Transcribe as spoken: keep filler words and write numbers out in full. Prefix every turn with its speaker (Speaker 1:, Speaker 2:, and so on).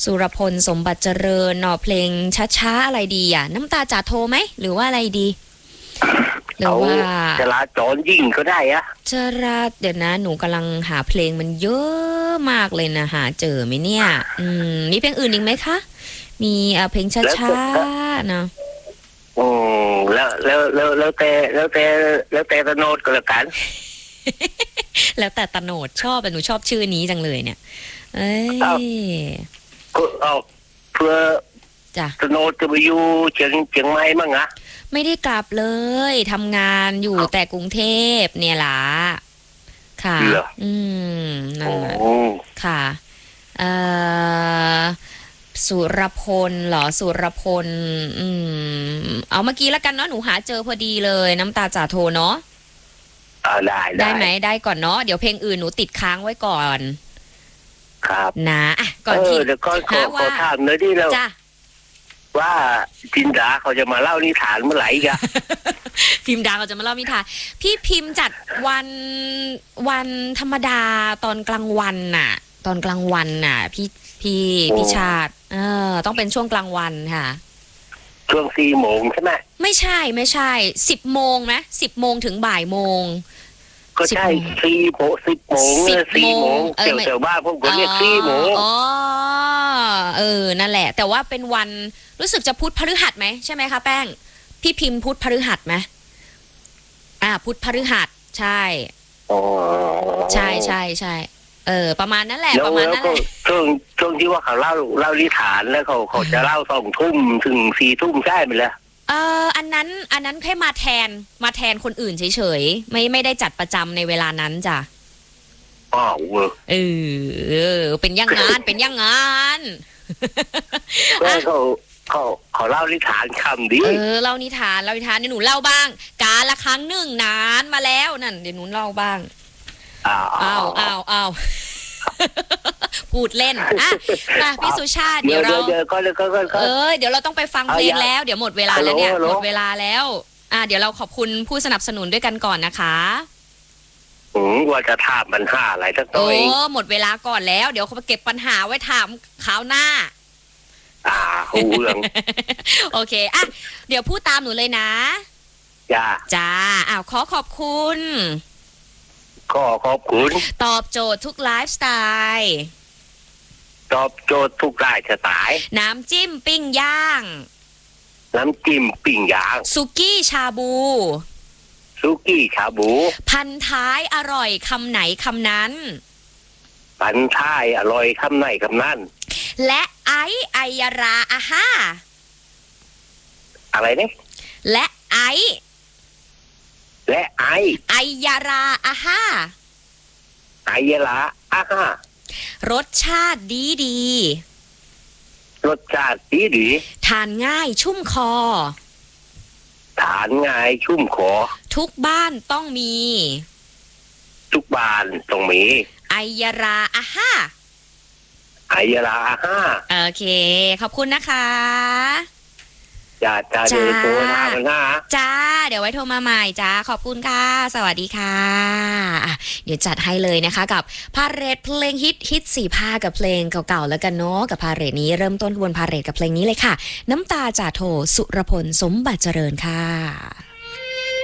Speaker 1: สุรพลสมบัติเจริญเนาะเพลงช้าๆอะไรดีอ่ะน้ำตาจ่าโทไหมหรือว่าอะไรดีหรือว่า
Speaker 2: จราจรยิ่งก็ได้อะ
Speaker 1: จราเดี๋ยวนะหนูกำลังหาเพลงมันเยอะมากเลยนะหาเจอไหมเนี่ยอืมมีเพลงอื่นอีกไหมคะมีอ่าเพลงช้าๆเนาะ
Speaker 2: อืมแล้วแล้วแล้วแล้วแต่แล้วแต่แล้วแต่ตะโนดก็แล้วกัน
Speaker 1: แล้วแต่ตะโนดชอบแต่หนูชอบชื่อนี้จังเลยเนี่ยเอ้ย
Speaker 2: ก็เอาเพื่อ
Speaker 1: จ้ะ
Speaker 2: ตะโนดจะไปอยู่เชียงเชียงใหม่มั้งอะ
Speaker 1: ไม่ได้กลับเลยทำงานอยู่แต่กรุงเทพเนี่ยล่ะค่ะอืมนั่นแหละค่ะเอ่อสุรพลเหรอสุรพลอืมเอาเมื่อกี้แล้วกันเนาะหนูหาเจอพอดีเลยน้ำตาจ่าโทเนาะ
Speaker 2: อ่าได้
Speaker 1: ได้ไหมได้ก่อนเนาะเดี๋ยวเพลงอื่นหนูติดค้างไว้ก่อน
Speaker 2: ครับ
Speaker 1: นะอ่ะก่อนที่
Speaker 2: เดี๋ยวก่อนขอขอถามหน่อยดิเราว่าจินดาเขาจะมาเล่านิทานเมื่อไหร่กัน
Speaker 1: พิมดาเขาจะมาเล่านิทานพี่พิมพ์จัดวันวันธรรมดาตอนกลางวันน่ะตอนกลางวันน่ะพี่พี่พี่ชาติเออต้องเป็นช่วงกลางวันค่ะ
Speaker 2: ช่วงสี่โมงใช่ไหม
Speaker 1: ไม่ใช่ไม่ใช่สิบโมงไหมสิบโมงถึงบ่ายโมง
Speaker 2: ก็ใช่สี่โมงสิบโมงสี่โมงเดี๋ยวเดี๋ยวบ้านพวกผมเรียกสี่โมง
Speaker 1: อ๋อเออนั่นแหละแต่ว่าเป็นวันรู้สึกจะพุธพฤหัสไหมใช่ไหมคะแป้งพี่พิมพ์พุธพฤหัสไหมอ่าพุธพฤหัสใช่ใช่ใช่ใช่เออประมาณนั้นแหละประมาณนั้นแหละ
Speaker 2: ช่วงช่วงที่ว่าเขาเล่าเล่านิทานแล้วเขาเขาจะเล่าสองทุ่มถึงสี่ทุ่มใช่ไหมล่ะ
Speaker 1: เอออันนั้นอันนั้นแค่มาแทนมาแทนคนอื่นเฉยๆไม่ไม่ได้จัดประจำในเวลานั้นจ้ะ
Speaker 2: อ๋อ
Speaker 1: เออเป็นยังงานเป็นยังงาน
Speaker 2: เขาเขาเขาเล่านิทานคำดี
Speaker 1: เออเล่านิทานเล่านิทานเดี๋ยวหนูเล่าบ้างกาละครั้งหนึ่งนานมาแล้วนั่นเดี๋ยวหนูเล่าบ้าง
Speaker 2: อ้าว
Speaker 1: อ้าวอ้าวอ้าวพูดเล่นอ่ะมาพี่สุชาติเดี๋ยวเราเออเดี๋ยวเราต้องไปฟังเพลงแล้วเดี๋ยวหมดเวลาแล้วเนี่ยหมดเวลาแล้วอ่ะเดี๋ยวเราขอบคุณผู้สนับสนุนด้วยกันก่อนนะคะ
Speaker 2: อืมว่าจะถามปัญหาอะไรสักหน่อย
Speaker 1: โอ้หมดเวลาก่อนแล้วเดี๋ยวเขาไปเก็บปัญหาไว้ถามคราวหน้า
Speaker 2: อ่าหูเรื่อง
Speaker 1: โอเคอ่ะเดี๋ยวพูดตามหนูเลยนะ
Speaker 2: จ้า
Speaker 1: จ้าอ้าวขอขอบคุณ
Speaker 2: ขอขอบคุณ
Speaker 1: ตอบโจทย์ทุกไลฟ์สไตล์
Speaker 2: ตอบโจทย์ทุกไลฟ์สไตล์
Speaker 1: น้ำจิ้มปิ้งย่าง
Speaker 2: น้ำจิ้มปิ้งย่าง
Speaker 1: สุกี้ชาบู
Speaker 2: สุกี้ชาบู
Speaker 1: พันท้ายอร่อยคำไหนคำนั้น
Speaker 2: พันท้ายอร่อยคำไหนคำนั้น
Speaker 1: และไอไอยาราอาฮ่า
Speaker 2: อะไรเนี่ย
Speaker 1: และไอ
Speaker 2: และไอ
Speaker 1: ไอยาราอาฮ่า
Speaker 2: ไอยาราอาฮ่าร
Speaker 1: สชาติดีดี
Speaker 2: รสชาติดีดี
Speaker 1: ทานง่ายชุ่มคอ
Speaker 2: ทานง่ายชุ่มคอ
Speaker 1: ทุกบ้านต้องมี
Speaker 2: ทุกบ้านต้องมี
Speaker 1: ไอยาราอาฮ่า
Speaker 2: ไอยาราอาฮ่า
Speaker 1: โอเคขอบคุณนะคะ
Speaker 2: จ้าจ้าเดี๋ยวโทรมากันนะ
Speaker 1: จ้าเดี๋ยวไว้โทรมาใหม่จ้าขอบคุณค่ะสวัสดีค่ะเดี๋ยวจัดให้เลยนะคะกับพาเหรดเพลงฮิตฮิตสี่ภาคกับเพลงเก่าๆแล้วกันเนาะกับพาเหรดนี้เริ่มต้นขบวนพาเหรดกับเพลงนี้เลยค่ะน้ำตาจ่าโทสุรพลสมบัติเจริญค่ะ